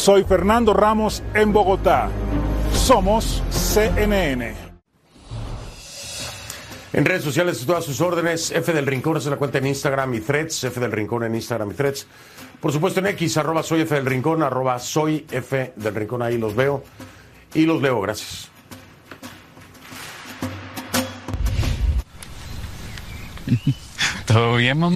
Soy Fernando Ramos en Bogotá. Somos CNN. En redes sociales, todas sus órdenes. F del Rincón es la cuenta en Instagram y Threads. F del Rincón en Instagram y Threads. Por supuesto en X, @soy F del Rincón, @soy F del Rincón. Ahí los veo y los leo. Gracias. ¿Todo bien, mamá?